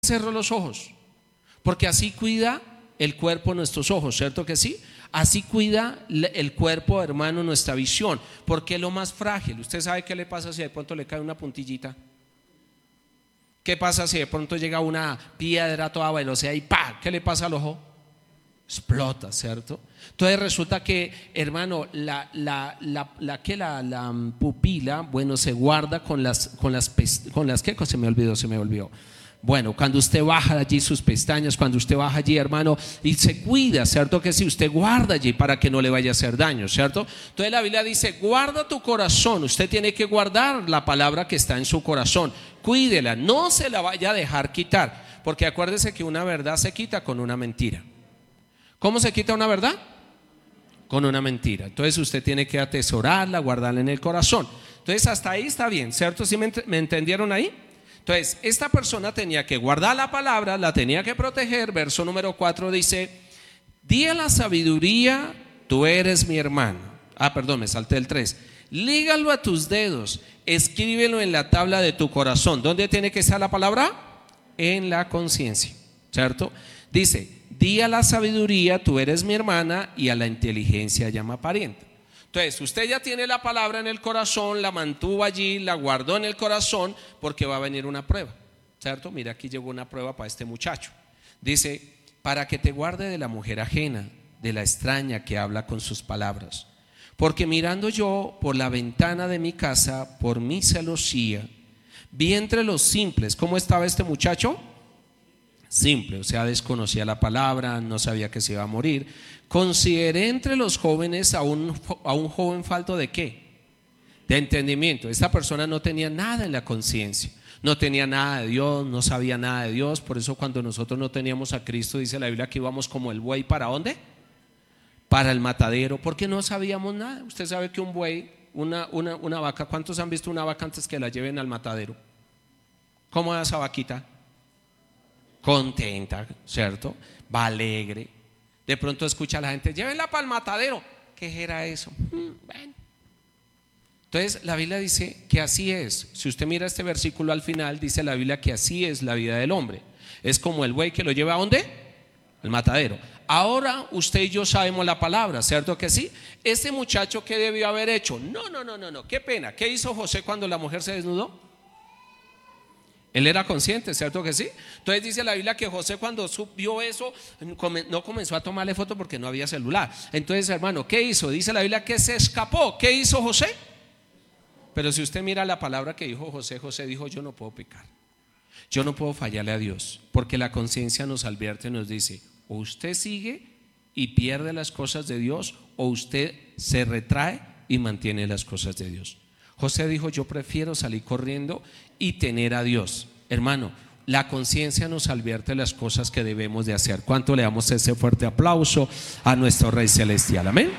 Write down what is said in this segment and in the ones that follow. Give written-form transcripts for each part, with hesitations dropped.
cerró los ojos, porque así cuida el cuerpo nuestros ojos, ¿cierto que sí? Así cuida el cuerpo, hermano, nuestra visión, porque es lo más frágil. Usted sabe qué le pasa si de pronto le cae una puntillita. ¿Qué pasa si de pronto llega una piedra a toda velocidad y ¡pah! ¿Qué le pasa al ojo? Explota, ¿cierto? Entonces resulta que, hermano, la pupila, bueno, se guarda con las ¿qué? Se me olvidó. Bueno, cuando usted baja allí sus pestañas, cuando usted baja allí, hermano, y se cuida, ¿cierto que sí? Usted guarda allí para que no le vaya a hacer daño, ¿cierto? Entonces la Biblia dice, guarda tu corazón. Usted tiene que guardar la palabra que está en su corazón. Cuídela, no se la vaya a dejar quitar, porque acuérdese que una verdad se quita con una mentira. ¿Cómo se quita una verdad? Con una mentira. Entonces usted tiene que atesorarla, guardarla en el corazón. Entonces hasta ahí está bien, ¿cierto? ¿Sí me entendieron ahí? Entonces esta persona tenía que guardar la palabra, la tenía que proteger. Verso número 4 dice, di a la sabiduría, tú eres mi hermano. Perdón, me salté el 3. Lígalo a tus dedos, escríbelo en la tabla de tu corazón. ¿Dónde tiene que estar la palabra? En la conciencia, ¿cierto? Dice, di a la sabiduría, tú eres mi hermana, y a la inteligencia llama parienta. Entonces, usted ya tiene la palabra en el corazón, la mantuvo allí, la guardó en el corazón, porque va a venir una prueba, ¿cierto? Mira, aquí llegó una prueba para este muchacho. Dice, para que te guarde de la mujer ajena, de la extraña que habla con sus palabras. Porque mirando yo por la ventana de mi casa, por mi celosía, vi entre los simples. ¿Cómo estaba este muchacho? Simple, o sea, desconocía la palabra, no sabía que se iba a morir. Consideré entre los jóvenes a un joven falto de ¿qué? De entendimiento. Esta persona no tenía nada en la conciencia, no tenía nada de Dios, no sabía nada de Dios. Por eso cuando nosotros no teníamos a Cristo, dice la Biblia que íbamos como el buey. ¿Para dónde? Para el matadero, porque no sabíamos nada. Usted sabe que un buey, una vaca, ¿cuántos han visto una vaca antes que la lleven al matadero? ¿Cómo es esa vaquita? Contenta, ¿cierto? Va alegre. De pronto escucha a la gente, llévenla para el matadero. ¿Qué era eso? Bueno. Entonces la Biblia dice que así es. Si usted mira este versículo al final, dice la Biblia que así es la vida del hombre. Es como el buey que lo lleva ¿a dónde? Al matadero. Ahora usted y yo sabemos la palabra, ¿cierto que sí? Este muchacho, ¿qué debió haber hecho? No, qué pena. ¿Qué hizo José cuando la mujer se desnudó? Él era consciente, ¿cierto que sí? Entonces dice la Biblia que José cuando vio eso no comenzó a tomarle foto porque no había celular. Entonces, hermano, ¿qué hizo? Dice la Biblia que se escapó. ¿Qué hizo José? Pero si usted mira la palabra que dijo José, José dijo, yo no puedo pecar, yo no puedo fallarle a Dios, porque la conciencia nos advierte y nos dice, o usted sigue y pierde las cosas de Dios, o usted se retrae y mantiene las cosas de Dios. José dijo, yo prefiero salir corriendo y tener a Dios. Hermano, la conciencia nos advierte las cosas que debemos de hacer. ¿Cuánto le damos ese fuerte aplauso a nuestro Rey Celestial? Amén.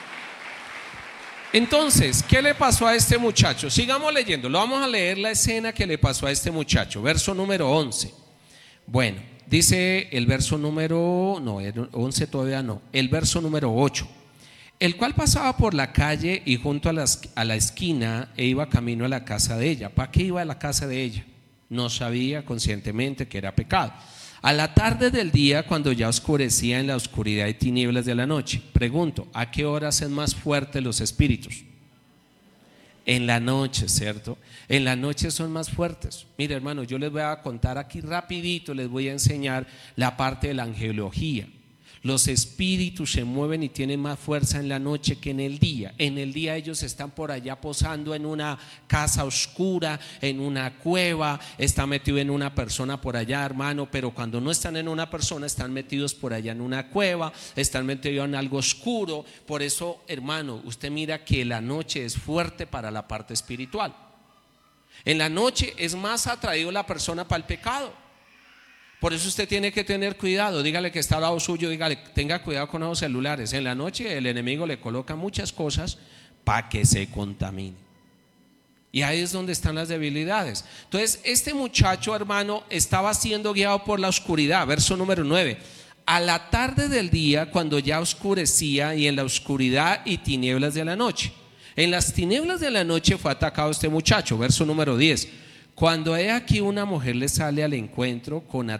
Entonces, ¿qué le pasó a este muchacho? Sigamos leyendo, lo vamos a leer la escena que le pasó a este muchacho. Verso número 11. Bueno, dice el verso número, 11 todavía no, el verso número 8. El cual pasaba por la calle y junto a la esquina e iba camino a la casa de ella. ¿Para qué iba a la casa de ella? No sabía conscientemente que era pecado. A la tarde del día, cuando ya oscurecía en la oscuridad y tinieblas de la noche. Pregunto, ¿a qué hora hacen más fuertes los espíritus? En la noche, ¿cierto? En la noche son más fuertes. Mire, hermano, yo les voy a contar aquí rapidito, les voy a enseñar la parte de la angelología. Los espíritus se mueven y tienen más fuerza en la noche que en el día. En el día ellos están por allá posando en una casa oscura, en una cueva, está metido en una persona por allá, hermano, pero cuando no están en una persona están metidos por allá en una cueva, están metidos en algo oscuro. Por eso, hermano, usted mira que la noche es fuerte para la parte espiritual. En la noche es más atraído la persona para el pecado. Por eso usted tiene que tener cuidado. Dígale que está al lado suyo, dígale, tenga cuidado con los celulares. En la noche el enemigo le coloca muchas cosas para que se contamine. Y ahí es donde están las debilidades. Entonces este muchacho, hermano, estaba siendo guiado por la oscuridad. Verso número 9. A la tarde del día, cuando ya oscurecía, y en la oscuridad y tinieblas de la noche. En las tinieblas de la noche fue atacado este muchacho. Verso número 10. Cuando he aquí una mujer le sale al encuentro con